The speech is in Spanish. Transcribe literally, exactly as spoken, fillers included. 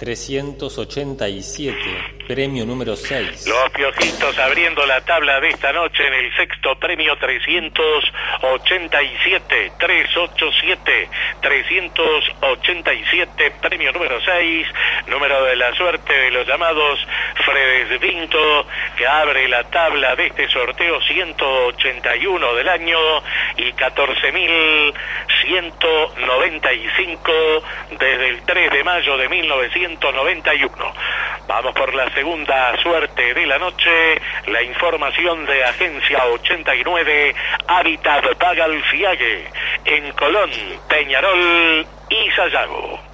trescientos ochenta y siete, premio número seis. Los Piojitos abriendo la tabla de esta noche en el sexto premio trescientos ochenta y siete, trescientos ochenta y siete, trescientos ochenta y siete, premio número seis, número de la suerte de los llamados Fredes Vinto, que abre la tabla de este sorteo ciento ochenta y uno del año y catorce mil ciento noventa y cinco desde el tres de mayo de mil novecientos noventa y uno. Vamos por la segunda suerte de la noche, la información de Agencia ochenta y nueve, Hábitat Pagalfiague, en Colón, Peñarol y Sayago.